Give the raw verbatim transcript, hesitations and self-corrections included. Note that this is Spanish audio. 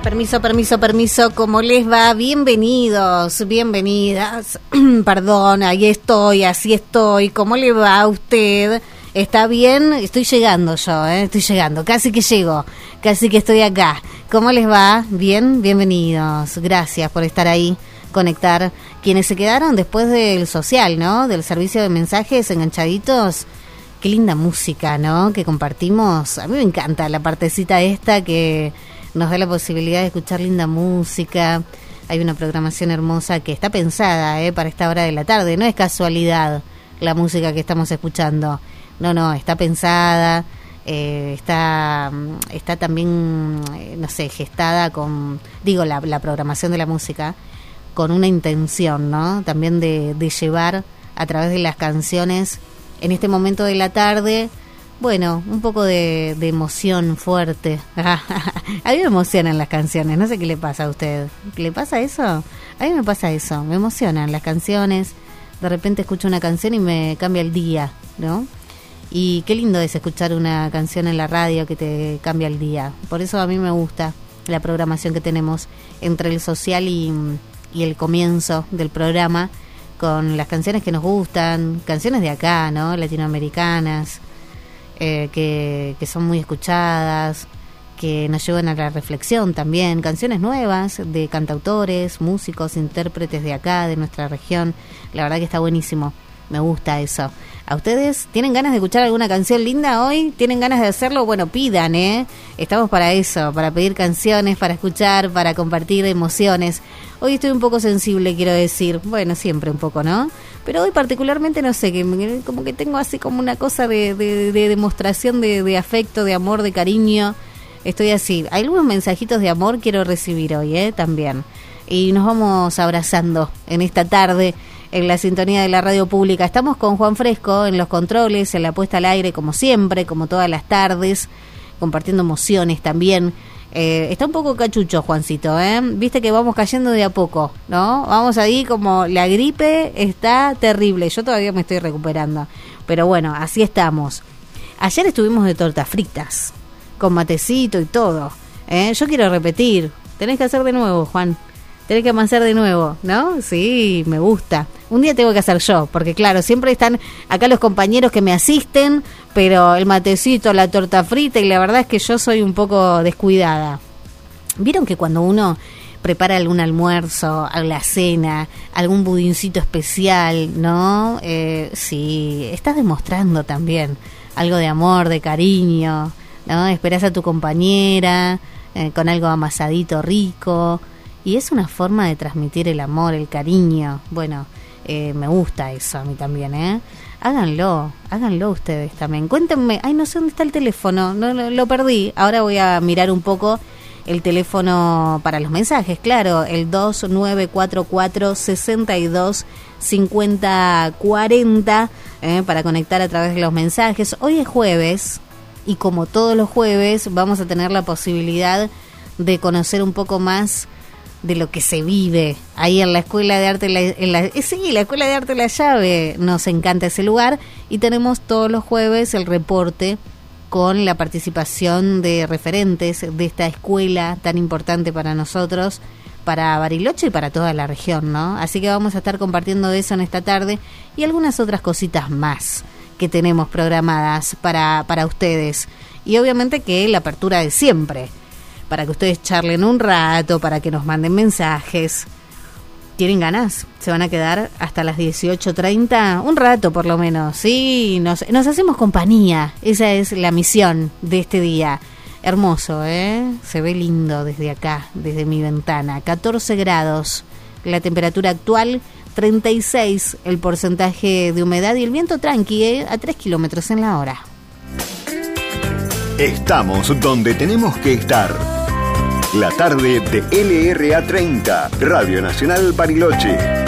Permiso, permiso, permiso, ¿cómo les va? Bienvenidos, bienvenidas. Perdón, ahí estoy, así estoy. ¿Cómo le va a usted? ¿Está bien? Estoy llegando yo, ¿eh? Estoy llegando, casi que llego, casi que estoy acá. ¿Cómo les va? Bien, bienvenidos. Gracias por estar ahí, conectar. Quienes se quedaron después del social, ¿no? Del servicio de mensajes enganchaditos. Qué linda música, ¿no? Que compartimos. A mí me encanta la partecita esta que nos da la posibilidad de escuchar linda música. Hay una programación hermosa que está pensada ¿eh? para esta hora de la tarde. No es casualidad la música que estamos escuchando. No, no, está pensada, eh, está está también, eh, no sé, gestada con, digo, la, la programación de la música, con una intención, ¿no? También de, de llevar a través de las canciones, en este momento de la tarde, bueno, un poco de, de emoción fuerte. A mí me emocionan las canciones, no sé qué le pasa a usted. ¿Le pasa eso? A mí me pasa eso, me emocionan las canciones. De repente escucho una canción y me cambia el día, ¿no? Y qué lindo es escuchar una canción en la radio que te cambia el día. Por eso a mí me gusta la programación que tenemos entre el social y, y el comienzo del programa, con las canciones que nos gustan, canciones de acá, ¿no? Latinoamericanas. Eh, que, que son muy escuchadas, que nos llevan a la reflexión también, canciones nuevas de cantautores, músicos, intérpretes de acá, de nuestra región. La verdad que está buenísimo, me gusta eso. ¿A ustedes tienen ganas de escuchar alguna canción linda hoy? ¿Tienen ganas de hacerlo? Bueno, pidan, ¿eh? Estamos para eso, para pedir canciones, para escuchar, para compartir emociones. Hoy estoy un poco sensible, quiero decir. Bueno, siempre un poco, ¿no? Pero hoy particularmente, no sé, que como que tengo así como una cosa de, de, de demostración de, de afecto, de amor, de cariño. Estoy así. Algunos mensajitos de amor quiero recibir hoy, ¿eh? También. Y nos vamos abrazando en esta tarde en la sintonía de la radio pública. Estamos con Juan Fresco en los controles, en la puesta al aire, como siempre, como todas las tardes, compartiendo emociones también. Eh, está un poco cachucho, Juancito, ¿eh? Viste que vamos cayendo de a poco, ¿no? Vamos ahí como la gripe está terrible. Yo todavía me estoy recuperando. Pero bueno, así estamos. Ayer estuvimos de tortas fritas, con matecito y todo, ¿eh? Yo quiero repetir. Tenés que hacer de nuevo, Juan. Tenés que avanzar de nuevo, ¿no? Sí, me gusta. Un día tengo que hacer yo, porque claro, siempre están acá los compañeros que me asisten, pero el matecito, la torta frita, y la verdad es que yo soy un poco descuidada. ¿Vieron que cuando uno prepara algún almuerzo, la cena, algún budincito especial, ¿no? Eh, sí, estás demostrando también algo de amor, de cariño, ¿no? Esperás a tu compañera eh, con algo amasadito rico. Y es una forma de transmitir el amor, el cariño. Bueno, eh, me gusta eso a mí también, ¿eh? Háganlo, háganlo ustedes también. Cuéntenme, ay, no sé dónde está el teléfono, no lo, lo perdí. Ahora voy a mirar un poco el teléfono para los mensajes, claro, el dos nueve cuatro cuatro, seis dos cinco cero cuatro cero, ¿eh? Para conectar a través de los mensajes. Hoy es jueves y como todos los jueves vamos a tener la posibilidad de conocer un poco más de lo que se vive ahí en la Escuela de Arte, la, en la, eh, sí, la Escuela de Arte La Llave, nos encanta ese lugar, y tenemos todos los jueves el reporte con la participación de referentes de esta escuela tan importante para nosotros, para Bariloche y para toda la región, ¿no? Así que vamos a estar compartiendo eso en esta tarde y algunas otras cositas más que tenemos programadas para, para ustedes, y obviamente que la apertura de siempre, para que ustedes charlen un rato, para que nos manden mensajes. ¿Tienen ganas? ¿Se van a quedar hasta las dieciocho treinta? Un rato por lo menos, sí, nos, nos hacemos compañía. Esa es la misión de este día. Hermoso, ¿eh? Se ve lindo desde acá, desde mi ventana. catorce grados, la temperatura actual, treinta y seis el porcentaje de humedad y el viento tranqui, ¿eh? A tres kilómetros en la hora. Estamos donde tenemos que estar. La tarde de L R A treinta, Radio Nacional Bariloche.